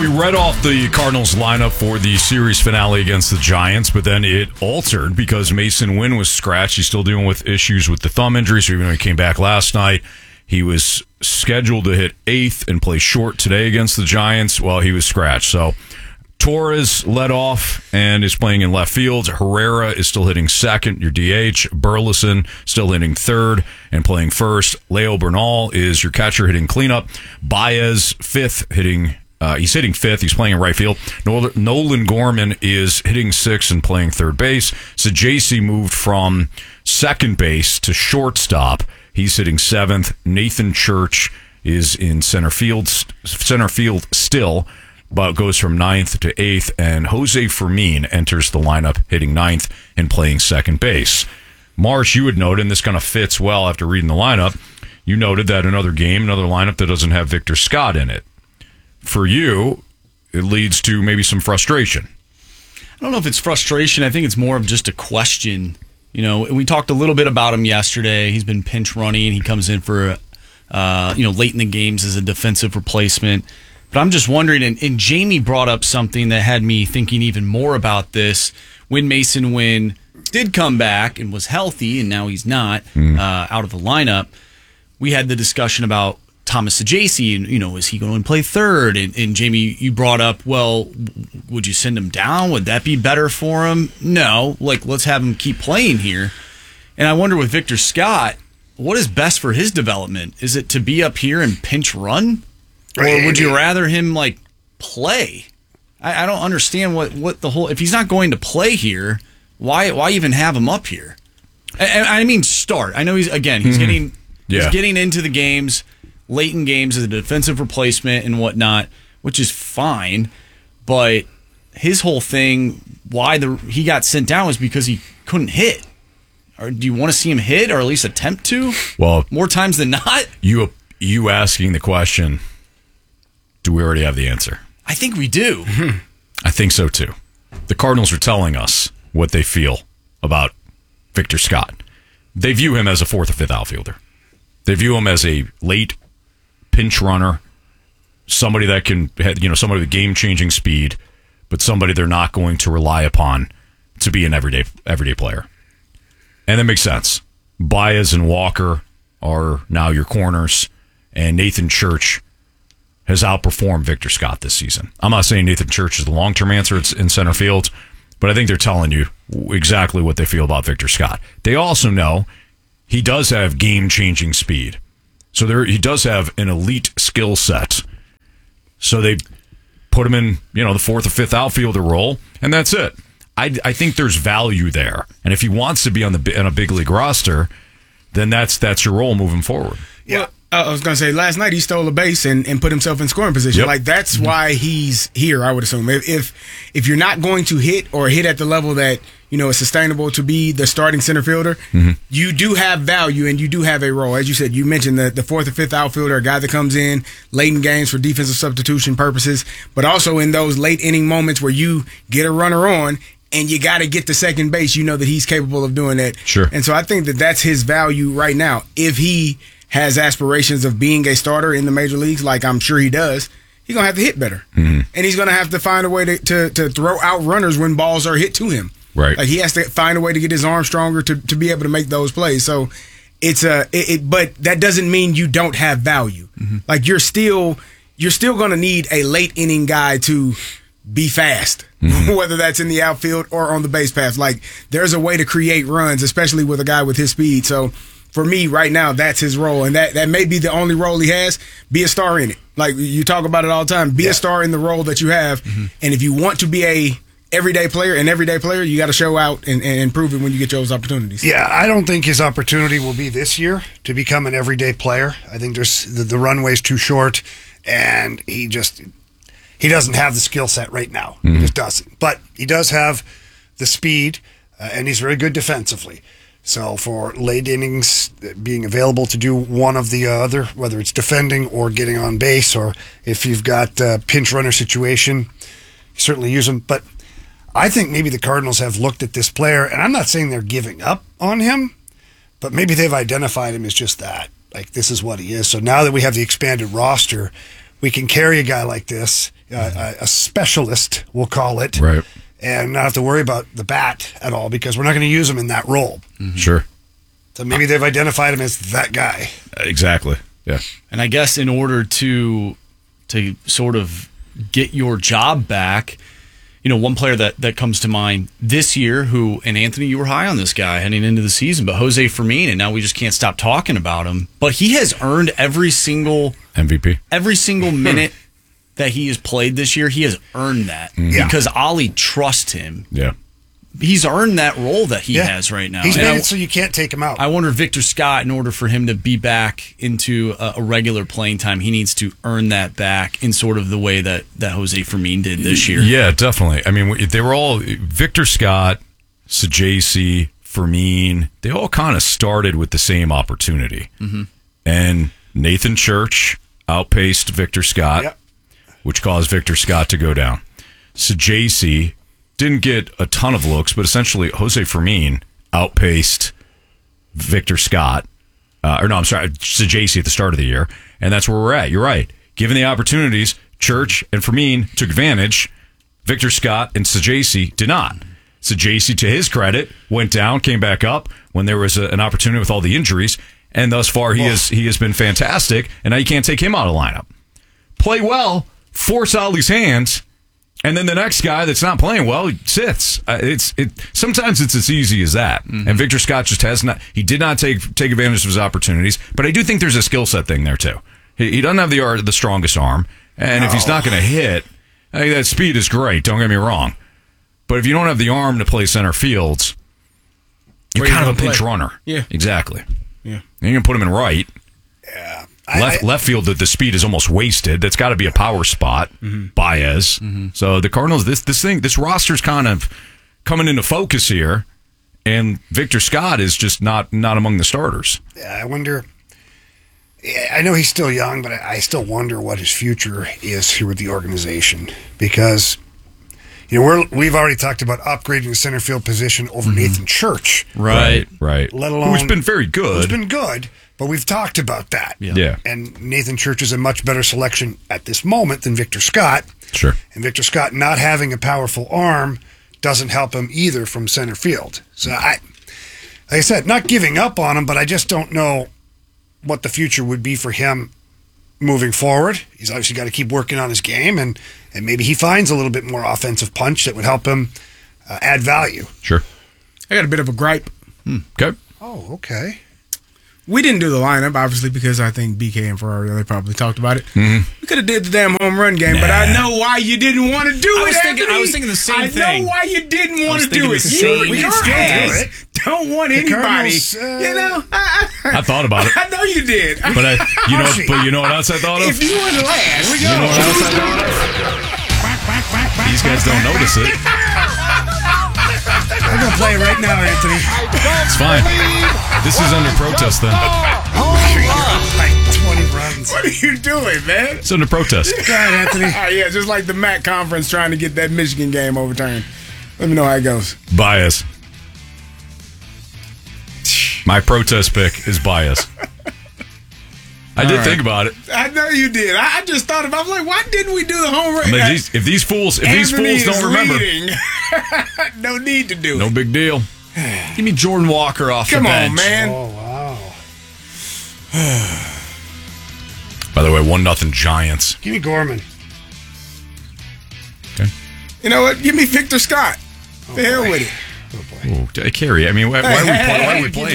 we read off the Cardinals lineup for the series finale against the Giants, but then it altered because Mason Wynn was scratched. He's still dealing with issues with the thumb injury, so even though he came back last night, he was scheduled to hit eighth and play short today against the Giants. Well, he was scratched. So Torres led off and is playing in left field. Herrera is still hitting second, your DH. Burleson still hitting third and playing first. Leo Bernal is your catcher hitting cleanup. Baez, fifth, he's hitting fifth. He's playing in right field. Nolan Gorman is hitting sixth and playing third base. Sajaci moved from second base to shortstop. He's hitting seventh. Nathan Church is in center field still, but goes from ninth to eighth. And Jose Fermin enters the lineup hitting ninth and playing second base. Marsh, you would note, and this kind of fits well after reading the lineup, you noted that another lineup that doesn't have Victor Scott in it. For you, it leads to maybe some frustration. I don't know if it's frustration. I think it's more of just a question. You know, we talked a little bit about him yesterday. He's been pinch running. He comes in for, late in the games as a defensive replacement. But I'm just wondering, and Jamie brought up something that had me thinking even more about this. When Mason Wynn did come back and was healthy, and now he's not out of the lineup, we had the discussion about Thomas Sajaci, and, is he going to play third? And Jamie, you brought up, well, would you send him down? Would that be better for him? No, let's have him keep playing here. And I wonder with Victor Scott, what is best for his development? Is it to be up here and pinch run? Or would you rather him, play? I don't understand what the whole... If he's not going to play here, why even have him up here? I mean, start. I know he's getting into the games, late in games as a defensive replacement and whatnot, which is fine. But his whole thing, why he got sent down, was because he couldn't hit. Or do you want to see him hit, or at least attempt to? Well, more times than not. You asking the question, do we already have the answer? I think we do. I think so too. The Cardinals are telling us what they feel about Victor Scott. They view him as a fourth or fifth outfielder. They view him as a late pinch runner, somebody that can, somebody with game-changing speed, but somebody they're not going to rely upon to be an everyday player. And that makes sense. Baez and Walker are now your corners, and Nathan Church has outperformed Victor Scott this season. I'm not saying Nathan Church is the long-term answer in center field, but I think they're telling you exactly what they feel about Victor Scott. They also know he does have game-changing speed. So he does have an elite skill set. So they put him in, the fourth or fifth outfielder role, and that's it. I think there's value there. And if he wants to be on a big league roster, then that's your role moving forward. Yeah. I was going to say, last night he stole a base and put himself in scoring position. Yep. That's why he's here, I would assume. If you're not going to hit at the level that, is sustainable to be the starting center fielder, you do have value and you do have a role. As you said, you mentioned the fourth or fifth outfielder, a guy that comes in late in games for defensive substitution purposes, but also in those late inning moments where you get a runner on and you got to get to second base, that he's capable of doing that. Sure. And so I think that's his value right now. If he has aspirations of being a starter in the major leagues, like I'm sure he does, he's going to have to hit better. And he's going to have to find a way to throw out runners when balls are hit to him. Right. He has to find a way to get his arm stronger to be able to make those plays. So but that doesn't mean you don't have value. You're still going to need a late inning guy to be fast, whether that's in the outfield or on the base path. There's a way to create runs, especially with a guy with his speed. So for me right now, that's his role, and that may be the only role he has. Be a star in it. You talk about it all the time. Be a star in the role that you have, and if you want to be a everyday player, you got to show out and prove it when you get those opportunities. Yeah, I don't think his opportunity will be this year to become an everyday player. I think there's the runway's too short, and he doesn't have the skill set right now. He just doesn't. But he does have the speed, and he's very good defensively. So for late innings, being available to do one of the other, whether it's defending or getting on base, or if you've got a pinch runner situation, certainly use him. But I think maybe the Cardinals have looked at this player, and I'm not saying they're giving up on him, but maybe they've identified him as just that. This is what he is. So now that we have the expanded roster, we can carry a guy like this, a specialist, we'll call it, Right. and not have to worry about the bat at all because we're not going to use him in that role. Sure. So maybe they've identified him as that guy. Exactly. Yeah. And I guess in order to sort of get your job back, one player that comes to mind this year and Anthony, you were high on this guy heading into the season, but Jose Fermin, and now we just can't stop talking about him. But he has earned every single MVP. minute that he has played this year. He has earned that because Ollie trusts him. Yeah. He's earned that role that he has right now. He's made it so you can't take him out. I wonder, Victor Scott, in order for him to be back into a regular playing time, he needs to earn that back in sort of the way that Jose Fermin did this year. Yeah, definitely. I mean, they were all Victor Scott, Sajaci, Fermin. They all kind of started with the same opportunity. Mm-hmm. And Nathan Church outpaced Victor Scott, which caused Victor Scott to go down. Sajaci didn't get a ton of looks, but essentially Jose Fermin outpaced Victor Scott. Sajaci at the start of the year. And that's where we're at. You're right. Given the opportunities, Church and Fermin took advantage. Victor Scott and Sajaci did not. Sajaci, to his credit, went down, came back up when there was an opportunity with all the injuries. And thus far, he has been fantastic. And now you can't take him out of the lineup. Play well, force Ollie's hands, and then the next guy that's not playing well sits. Sometimes it's as easy as that. Mm-hmm. And Victor Scott just has not. He did not take advantage of his opportunities. But I do think there's a skill set thing there too. He doesn't have the strongest arm, and if he's not going to hit, I think that speed is great. Don't get me wrong. But if you don't have the arm to play center fields, you're kind of a pinch runner. Yeah, exactly. Yeah, and you can put him in right. Yeah. Left field, the speed is almost wasted. That's got to be a power spot. Baez. So the Cardinals, this roster's kind of coming into focus here, and Victor Scott is just not among the starters. Yeah, I wonder. I know he's still young, but I still wonder what his future is here with the organization because we've already talked about upgrading the center field position over Nathan Church, right. Let alone who's been very good. Who's been good. But we've talked about that. Yeah. And Nathan Church is a much better selection at this moment than Victor Scott. Sure. And Victor Scott not having a powerful arm doesn't help him either from center field. So like I said, not giving up on him, but I just don't know what the future would be for him moving forward. He's obviously got to keep working on his game, and maybe he finds a little bit more offensive punch that would help him add value. Sure. I got a bit of a gripe. Okay. Oh, okay. We didn't do the lineup, obviously, because I think BK and Ferrari, they probably talked about it. Mm-hmm. We could have did the damn home run game, but I know why you didn't want to do it, Anthony. I was thinking the same thing. I know why you didn't want to do it. We can still do it. Don't want anybody. I thought about it. I know you did. But you know what else I thought of? If you were the last. You know what else I thought of? These guys don't notice it. We're going to play it right now, Anthony. It's fine. This is under protest then. Like 20 runs. What are you doing, man? It's under protest. Go ahead, Anthony. Yeah, just like the MAC conference trying to get that Michigan game overturned. Let me know how it goes. Baez. My protest pick is Baez. I did think about it. I know you did. I just thought about. I was like, why didn't we do the home run? I mean, if these fools don't remember, no need to do it. No big deal. Give me Jordan Walker off the bench. Come on, man. Oh, wow. By the way, 1-0 Giants. Give me Gorman. Okay. You know what? Give me Victor Scott. The hell with it. Oh, Carey. I mean, why are we playing?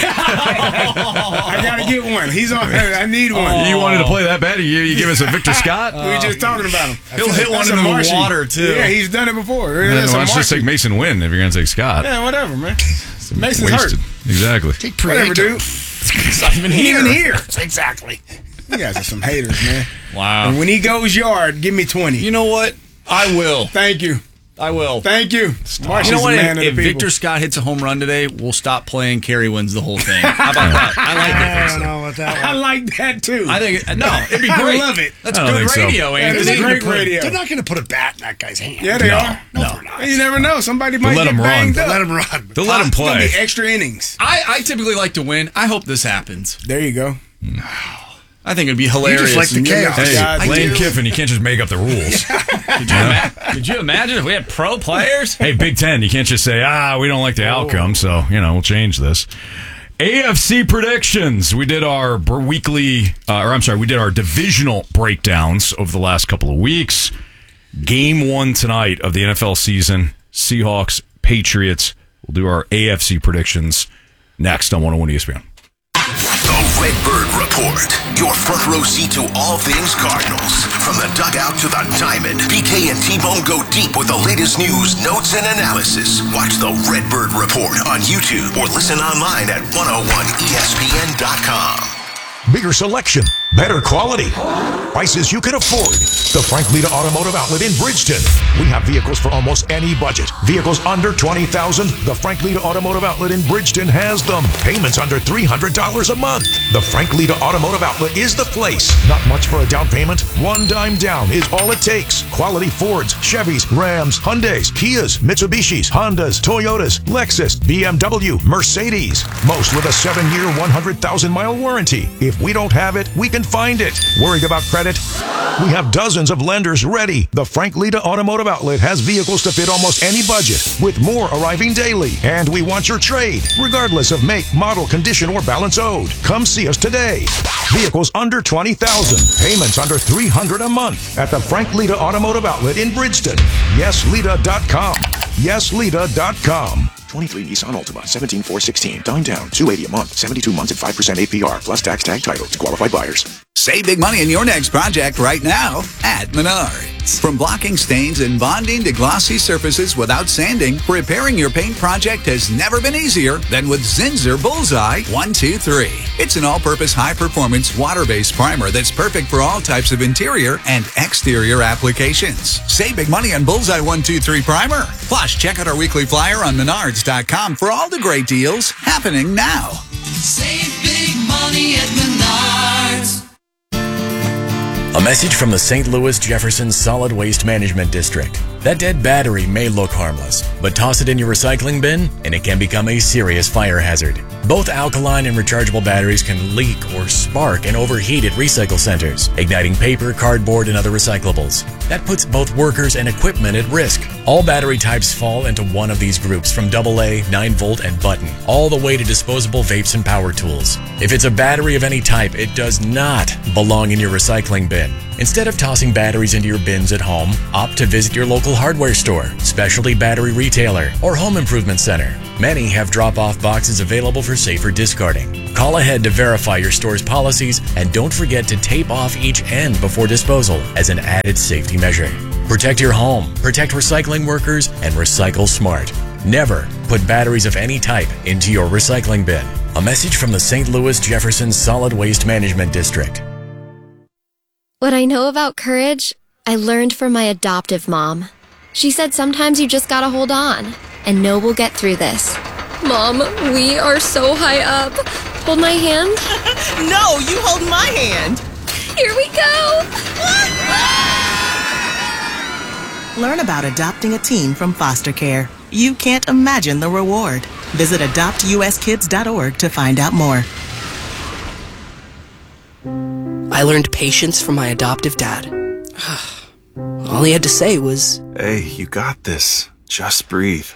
I gotta get one. He's on. I need one. You wanted to play that bad? You give us a Victor Scott? We were just talking about him. He'll hit one into the water, too. Yeah, he's done it before. Why don't you just take Mason Wynn if you're going to take Scott? Yeah, whatever, man. Mason's wasted. hurt. Exactly. Take Whatever, dude. It's not even He here. ain't even here. Exactly. You guys are some haters, man. Wow. And when he goes yard, give me 20. You know what? I will. Thank you. I will. Thank you. You know what? Man If of the people. Victor Scott hits a home run today, we'll stop playing Carey wins the whole thing. How about that? I like I it. don't know about that I one. like that too. I think it'd be I great. love it. That's I don't good think so. radio, That is Anthony. great radio. They're not going to put a bat in that guy's hand. Yeah, they No. are. No, they're not. You never know. Somebody might let get him run. banged up. Let him run. They'll let him It's gonna play. be extra innings. I typically like to win. I hope this happens. There you go. I think it'd be hilarious. You just like the chaos. Hey, Lane Kiffin, you can't just make up the rules. Could you imagine if we had pro players? Hey, Big Ten, you can't just say, we don't like the outcome, so, we'll change this. AFC predictions. We did our we did our divisional breakdowns over the last couple of weeks. Game 1 tonight of the NFL season, Seahawks, Patriots. We'll do our AFC predictions next on 101 ESPN. The Redbird Report. Your front row seat to all things Cardinals. From the dugout to the diamond, BK and T-Bone go deep with the latest news, notes, and analysis. Watch the Redbird Report on YouTube or listen online at 101ESPN.com. Bigger selection, better quality, prices you can afford. The Frank Lita Automotive Outlet in Bridgeton. We have vehicles for almost any budget. Vehicles under $20,000. The Frank Lita Automotive Outlet in Bridgeton has them. Payments under $300 a month. The Frank Lita Automotive Outlet is the place. Not much for a down payment. $1 down is all it takes. Quality Fords, Chevys, Rams, Hyundais, Kias, Mitsubishis, Hondas, Toyotas, Lexus, BMW, Mercedes. Most with a 7-year, 100,000-mile warranty. If we don't have it, we can find it. Worried about credit? We have dozens of lenders ready. The Frank Lita Automotive Outlet has vehicles to fit almost any budget, with more arriving daily. And we want your trade, regardless of make, model, condition, or balance owed. Come see us today. Vehicles under $20,000, payments under $300 a month at the Frank Lita Automotive Outlet in Bridgeton. YesLita.com. YesLita.com. 23 Nissan Altima, 17,416. Down, 280 a month, 72 months at 5% APR, plus tax tag title to qualified buyers. Save big money in your next project right now at Menards. From blocking stains and bonding to glossy surfaces without sanding, repairing your paint project has never been easier than with Zinsser Bullseye 123. It's an all-purpose high-performance water-based primer that's perfect for all types of interior and exterior applications. Save big money on Bullseye 123 primer. Plus, check out our weekly flyer on Menards.com for all the great deals happening now. Save big money at Menards. A message from the St. Louis Jefferson Solid Waste Management District. That dead battery may look harmless, but toss it in your recycling bin and it can become a serious fire hazard. Both alkaline and rechargeable batteries can leak or spark and overheat at recycle centers, igniting paper, cardboard, and other recyclables. That puts both workers and equipment at risk. All battery types fall into one of these groups, from AA, 9-volt, and button, all the way to disposable vapes and power tools. If it's a battery of any type, it does not belong in your recycling bin. Instead of tossing batteries into your bins at home, opt to visit your local hardware store, specialty battery retailer, or home improvement center. Many have drop-off boxes available for safer discarding. Call ahead to verify your store's policies, and don't forget to tape off each end before disposal as an added safety measure. Protect your home, protect recycling workers, and recycle smart. Never put batteries of any type into your recycling bin. A message from the St. Louis Jefferson Solid Waste Management District. What I know about courage, I learned from my adoptive mom. She said sometimes you just gotta hold on and know we'll get through this. Mom, we are so high up. Hold my hand. No, you hold my hand. Here we go. Learn about adopting a teen from foster care. You can't imagine the reward. Visit adoptuskids.org to find out more. I learned patience from my adoptive dad. All he had to say was, "Hey, you got this. Just breathe."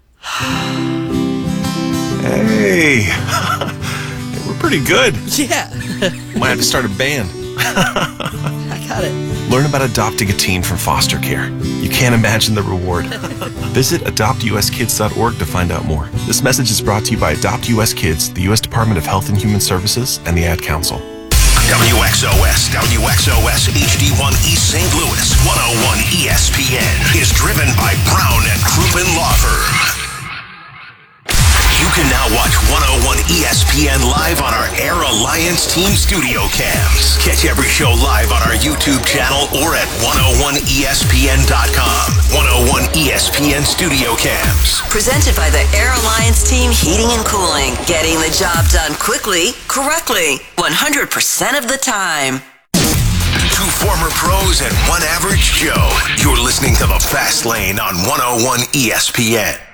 Hey, we're pretty good. Yeah. Might have to start a band. I got it. Learn about adopting a teen from foster care. You can't imagine the reward. Visit adoptuskids.org to find out more. This message is brought to you by Adopt US Kids, the U.S. Department of Health and Human Services, and the Ad Council. WXOS HD1 East St. Louis 101 ESPN is driven by Brown and Crouppen Law Firm. You can now watch 101 ESPN live on our Air Alliance Team Studio Cams. Catch every show live on our YouTube channel or at 101ESPN.com. 101 ESPN Studio Cams. Presented by the Air Alliance Team Heating and Cooling. Getting the job done quickly, correctly, 100% of the time. Two former pros and one average Joe. You're listening to The Fast Lane on 101 ESPN.